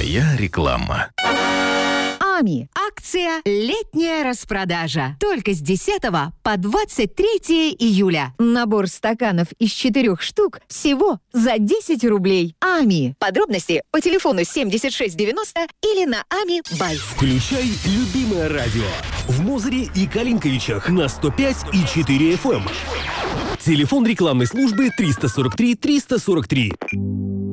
Твоя реклама. АМИ. Акция «Летняя распродажа». Только с 10 по 23 июля. Набор стаканов из 4 штук всего за 10 рублей. АМИ. Подробности по телефону 7690 или на АМИ Бай. Включай любимое радио в Мозыре и Калинковичах на 105,4 FM. Телефон рекламной службы 343 343.